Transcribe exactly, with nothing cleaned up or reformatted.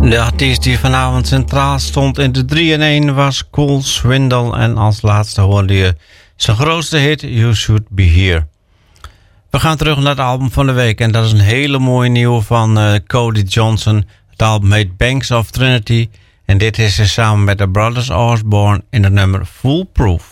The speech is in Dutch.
De artiest die vanavond centraal stond in de drie in één was Cool Swindle. En als laatste hoorde je zijn grootste hit, You Should Be Here. We gaan terug naar het album van de week. En dat is een hele mooie nieuwe van uh, Cody Johnson. Het album heet Banks of Trinity. En dit is hij samen met de Brothers Osborne in het nummer Foolproof.